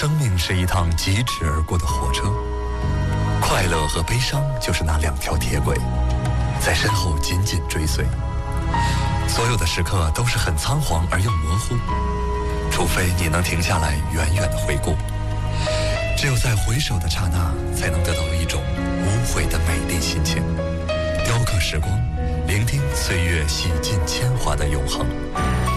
生命是一趟疾驰而过的火车，快乐和悲伤就是那两条铁轨，在身后紧紧追随。所有的时刻都是很仓皇而又模糊，除非你能停下来远远地回顾。只有在回首的刹那，才能得到一种无悔的美丽心情，雕刻时光，聆听岁月洗尽铅华的永恒。